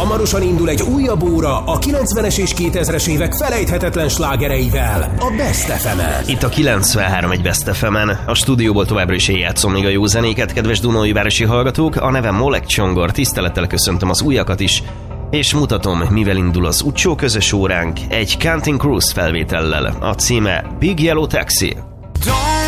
Hamarosan indul egy újabb óra a 90-es és 2000-es évek felejthetetlen slágereivel, a Best FM-en. Itt a 93 egy Best FM-en. A stúdióból továbbra is játszom még a jó zenéket, kedves Dunói-városi hallgatók. A nevem Molek Csongor, tisztelettel köszöntöm az újakat is, és mutatom, mivel indul az utcsó közös óránk, egy Counting Crows felvétellel. A címe Big Yellow Taxi. Don't